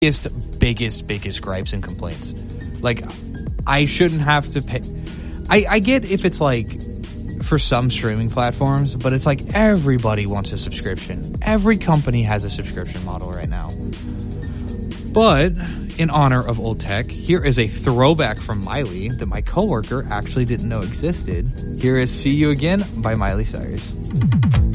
biggest gripes and complaints. Like, I shouldn't have to pay. I get if it's like for some streaming platforms, but it's like everybody wants a subscription. Every company has a subscription model right now. But in honor of old tech, here is a throwback from Miley that my coworker actually didn't know existed. Here is See You Again by Miley Cyrus.